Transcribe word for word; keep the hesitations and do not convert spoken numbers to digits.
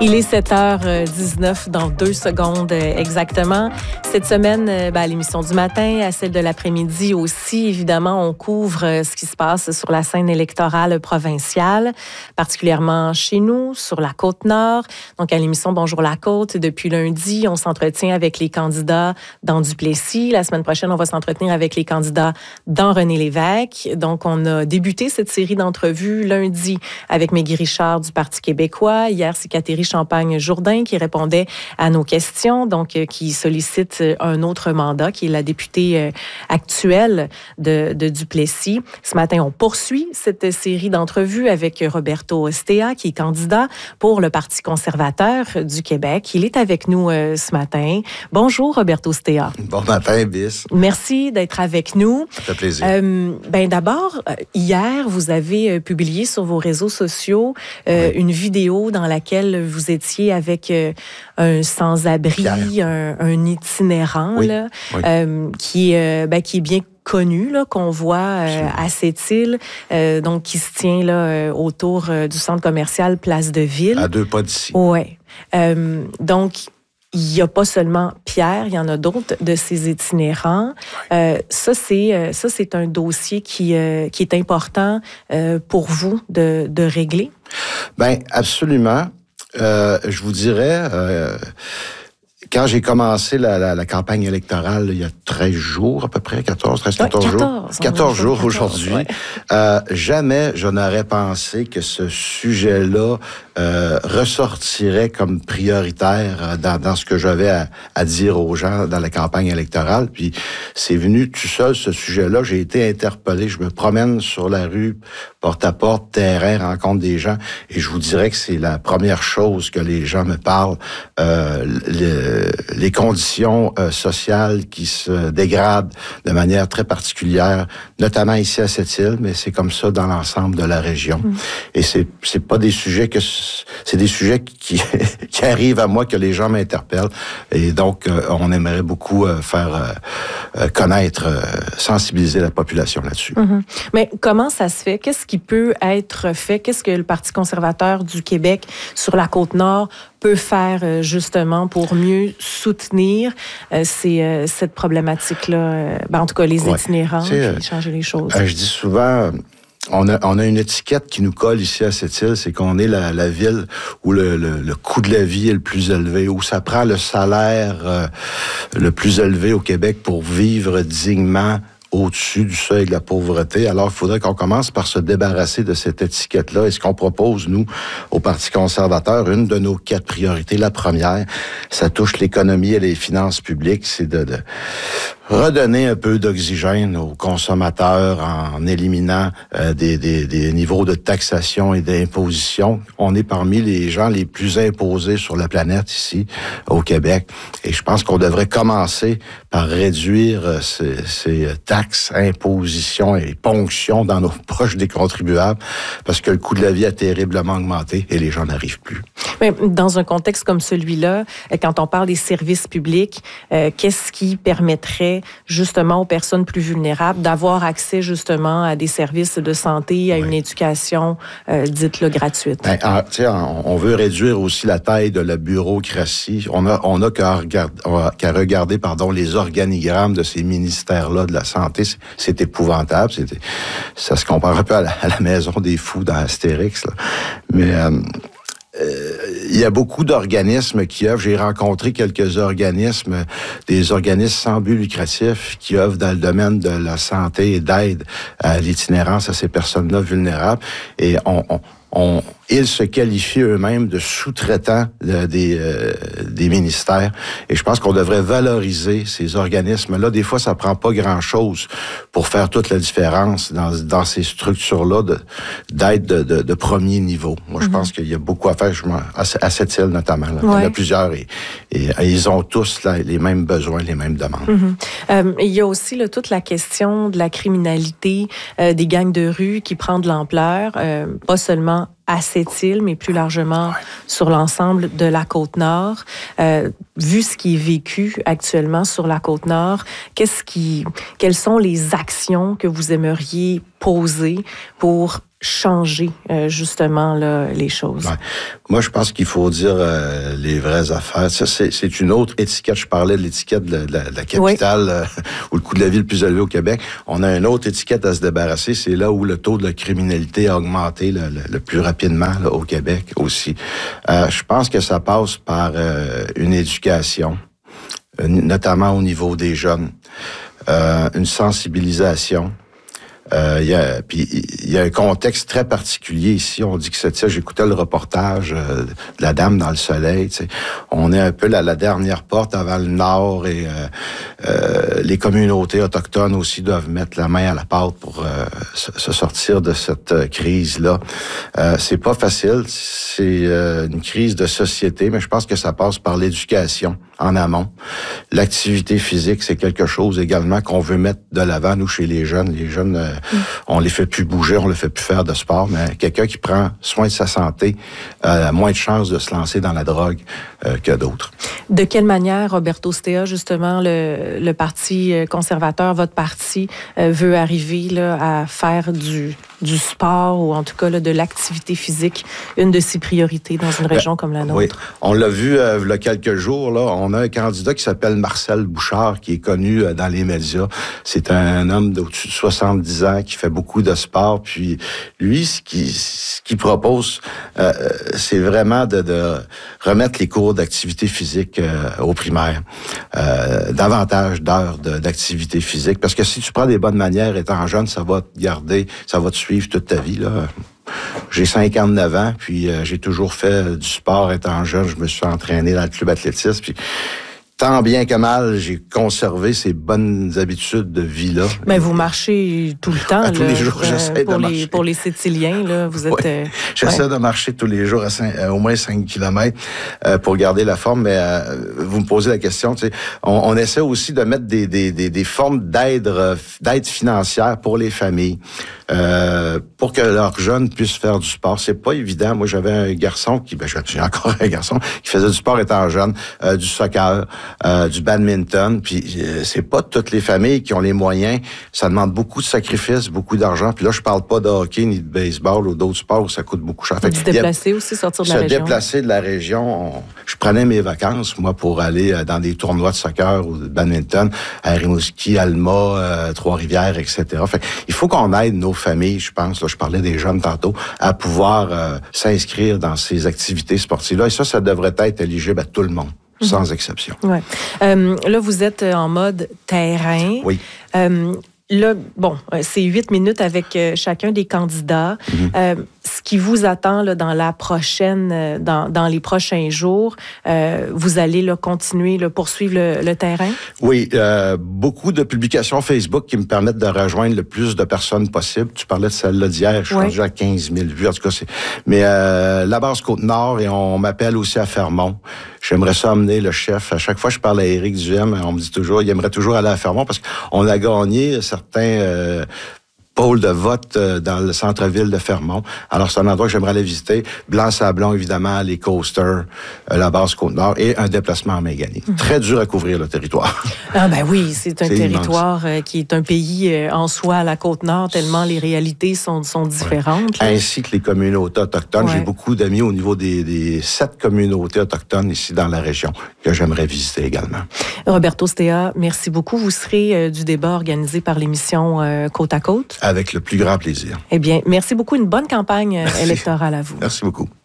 Il est sept heures dix-neuf dans deux secondes exactement. Cette semaine, ben, à l'émission du matin, à celle de l'après-midi aussi, évidemment, on couvre ce qui se passe sur la scène électorale provinciale, particulièrement chez nous, sur la Côte-Nord. Donc, à l'émission Bonjour la Côte, depuis lundi, on s'entretient avec les candidats dans Duplessis. La semaine prochaine, on va s'entretenir avec les candidats dans René-Lévesque. Donc, on a débuté cette série d'entrevues lundi avec Meggy Richard du Parti québécois. Hier, c'est Catherine Champagne-Jourdain qui répondait à nos questions, donc euh, qui sollicite un autre mandat, qui est la députée euh, actuelle de, de Duplessis. Ce matin, on poursuit cette série d'entrevues avec Roberto Ostea, qui est candidat pour le Parti conservateur du Québec. Il est avec nous euh, ce matin. Bonjour, Roberto Ostea. Bon matin, Bis. Merci d'être avec nous. Ça fait plaisir. Euh, ben d'abord, hier, vous avez publié sur vos réseaux sociaux euh, oui. une vidéo dans laquelle vous étiez avec euh, un sans-abri, un, un itinérant, oui. Là, oui. Euh, qui, euh, ben, qui est bien connu, là, qu'on voit euh, à cette île, euh, donc qui se tient là, euh, autour euh, du centre commercial Place de Ville. À deux pas d'ici. Oui. Euh, donc, il n'y a pas seulement Pierre, il y en a d'autres de ces itinérants. Euh, ça, c'est, euh, ça, c'est un dossier qui, euh, qui est important euh, pour vous de, de régler? Bien, absolument. Euh, je vous dirais, euh, quand j'ai commencé la, la, la campagne électorale, il y a treize jours à peu près, quatorze, treize, quatorze jours. quatorze, quatorze jours quatorze, aujourd'hui. Ouais. Euh, jamais je n'aurais pensé que ce sujet-là euh, ressortirait comme prioritaire dans, dans ce que j'avais à, à dire aux gens dans la campagne électorale. Puis c'est venu tout seul, ce sujet-là. J'ai été interpellé. Je me promène sur la rue, porte à porte, terrain, rencontre des gens. Et je vous dirais que c'est la première chose que les gens me parlent. Euh, le, les conditions euh, sociales qui se dégradent de manière très particulière, notamment ici à cette île, mais c'est comme ça dans l'ensemble de la région. Mmh. Et c'est c'est pas des sujets que c'est des sujets qui qui arrivent à moi, que les gens m'interpellent. Et donc euh, on aimerait beaucoup euh, faire euh, connaître, euh, sensibiliser la population là-dessus. Mmh. Mais comment ça se fait? Qu'est-ce qui peut être fait? Qu'est-ce que le Parti conservateur du Québec sur la Côte-Nord peut faire justement pour mieux soutenir euh, ces, euh, cette problématique-là, euh, ben, en tout cas les itinérants, ouais. Puis changer les choses? Euh, je dis souvent, on a, on a une étiquette qui nous colle ici à cette île, c'est qu'on est la, la ville où le, le, le coût de la vie est le plus élevé, où ça prend le salaire euh, le plus élevé au Québec pour vivre dignement au-dessus du seuil de la pauvreté. Alors, il faudrait qu'on commence par se débarrasser de cette étiquette-là. Et ce qu'on propose, nous, au Parti conservateur, une de nos quatre priorités, la première, ça touche l'économie et les finances publiques, c'est de, de redonner un peu d'oxygène aux consommateurs en éliminant euh, des, des, des niveaux de taxation et d'imposition. On est parmi les gens les plus imposés sur la planète ici, au Québec. Et je pense qu'on devrait commencer par réduire euh, ces, ces taxes, impositions et ponctions dans nos poches des contribuables, parce que le coût de la vie a terriblement augmenté et les gens n'arrivent plus. Mais dans un contexte comme celui-là, quand on parle des services publics, euh, qu'est-ce qui permettrait justement aux personnes plus vulnérables d'avoir accès justement à des services de santé, à oui. une éducation euh, dite-le gratuite? Ben, en, on veut réduire aussi la taille de la bureaucratie. On a, on a qu'à regarder, qu'à regarder pardon, les organigrammes de ces ministères-là de la santé. C'est, c'est épouvantable. C'est, ça se compare un peu à la, à la maison des fous dans Astérix. Là. Mais... Euh, Euh, il y a beaucoup d'organismes qui œuvrent. J'ai rencontré quelques organismes, des organismes sans but lucratif qui œuvrent dans le domaine de la santé et d'aide à l'itinérance à ces personnes-là vulnérables. Et on, on, on ils se qualifient eux-mêmes de sous-traitants de, des, euh, des ministères. Et je pense qu'on devrait valoriser ces organismes-là. Des fois, ça prend pas grand-chose pour faire toute la différence dans, dans ces structures-là de, d'aide de, de, de premier niveau. Moi, je mm-hmm. pense qu'il y a beaucoup à faire, je à, à cette île notamment. Là. Ouais. Il y en a plusieurs et, et, et ils ont tous là, les mêmes besoins, les mêmes demandes. Mm-hmm. Euh, il y a aussi là, toute la question de la criminalité, euh, des gangs de rue qui prend de l'ampleur, euh, pas seulement à cette île, mais plus largement ouais. sur l'ensemble de la Côte-Nord. Euh, vu ce qui est vécu actuellement sur la Côte-Nord, qu'est-ce qui, quelles sont les actions que vous aimeriez poser pour changer euh, justement là, les choses? Ouais. Moi, je pense qu'il faut dire euh, les vraies affaires. Ça, c'est, c'est une autre étiquette. Je parlais de l'étiquette de la, de la, de la capitale oui. euh, où le coût de la vie est le plus élevé au Québec. On a une autre étiquette à se débarrasser. C'est là où le taux de la criminalité a augmenté le, le, le plus rapidement là, au Québec aussi. Euh, je pense que ça passe par euh, une éducation, euh, notamment au niveau des jeunes, euh, une sensibilisation. Euh, il y a, puis il y a un contexte très particulier ici. On dit que c'est ça. J'écoutais le reportage euh, de la Dame dans le soleil. Tu sais. On est un peu la, la dernière porte avant le Nord et euh, euh, les communautés autochtones aussi doivent mettre la main à la pâte pour euh, se, se sortir de cette euh, crise-là. Euh, c'est pas facile. C'est euh, une crise de société, mais je pense que ça passe par l'éducation en amont. L'activité physique, c'est quelque chose également qu'on veut mettre de l'avant, nous, chez les jeunes. Les jeunes, euh, mm. on les fait plus bouger, on les fait plus faire de sport, mais quelqu'un qui prend soin de sa santé euh, a moins de chances de se lancer dans la drogue euh, que d'autres. De quelle manière, Roberto Stea, justement, le, le Parti conservateur, votre parti, euh, veut arriver là, à faire du, du sport ou en tout cas là, de l'activité physique une de ses priorités dans une région ben, comme la nôtre? Oui, on l'a vu euh, il y a quelques jours, là, on a un candidat qui s'appelle Marcel Bouchard, qui est connu euh, dans les médias. C'est un homme d'au-dessus de soixante-dix ans qui fait beaucoup de sport. Puis lui, ce qu'il ce qu'il propose, euh, c'est vraiment de, de remettre les cours d'activité physique euh, aux primaires. Euh, davantage d'heures de, d'activité physique. Parce que si tu prends des bonnes manières étant jeune, ça va te garder, ça va te suivre toute ta vie, là. J'ai cinquante-neuf ans, puis euh, j'ai toujours fait du sport étant jeune. Je me suis entraîné dans le club athlétisme, puis tant bien que mal, j'ai conservé ces bonnes habitudes de vie-là. Mais vous marchez tout le temps. À tous là, les jours, euh, j'essaie pour de les, marcher. Pour les Sétiliens, là, vous êtes... Oui, euh, j'essaie ouais. de marcher tous les jours à cinq, euh, au moins cinq kilomètres euh, pour garder la forme. Mais euh, vous me posez la question, tu sais, on, on essaie aussi de mettre des, des, des, des formes d'aide, euh, d'aide financière pour les familles, euh, pour que leurs jeunes puissent faire du sport. C'est pas évident. Moi, j'avais un garçon qui, ben, j'ai encore un garçon qui faisait du sport étant jeune, euh, du soccer, euh, du badminton. Puis euh, c'est pas toutes les familles qui ont les moyens. Ça demande beaucoup de sacrifices, beaucoup d'argent. Puis là, je parle pas de hockey ni de baseball ou d'autres sports où ça coûte beaucoup cher. Fait que se déplacer a, aussi, sortir de la se région. Se déplacer de la région. On, je prenais mes vacances, moi, pour aller dans des tournois de soccer ou de badminton à Rimouski, Alma, euh, Trois-Rivières, et cetera. Fait il faut qu'on aide nos familles, je pense. Là, je parlais des jeunes tantôt, à pouvoir euh, s'inscrire dans ces activités sportives-là. Et ça, ça devrait être éligible à tout le monde. Sans exception. Ouais. Euh, là, vous êtes en mode terrain. Oui. Euh, là, bon, c'est huit minutes avec euh, chacun des candidats. Mm-hmm. Euh, ce qui vous attend là, dans la prochaine, dans, dans les prochains jours, euh, vous allez là, continuer, là, poursuivre le, le terrain? Oui, euh, beaucoup de publications Facebook qui me permettent de rejoindre le plus de personnes possible. Tu parlais de celle-là d'hier, je suis oui. rendu à quinze mille vues. En tout cas, c'est... Mais euh, la base Côte-Nord, et on m'appelle aussi à Fermont. J'aimerais ça amener le chef. À chaque fois que je parle à Éric Duhem, on me dit toujours, il aimerait toujours aller à Fermont parce qu'on a gagné certains euh, pôle de vote dans le centre-ville de Fermont. Alors, c'est un endroit que j'aimerais aller visiter. Blanc-Sablon, évidemment, les coasters, la base Côte-Nord et un déplacement en Méganie. Mmh. Très dur à couvrir, le territoire. Ah ben oui, c'est un c'est territoire immense. Qui est un pays en soi, la Côte-Nord, tellement les réalités sont, sont différentes. Ouais. Ainsi que les communautés autochtones. Ouais. J'ai beaucoup d'amis au niveau des, des sept communautés autochtones ici dans la région que j'aimerais visiter également. Roberto Stea, merci beaucoup. Vous serez euh, du débat organisé par l'émission euh, Côte à Côte. Avec le plus grand plaisir. Eh bien, merci beaucoup. Une bonne campagne merci. électorale à vous. Merci beaucoup.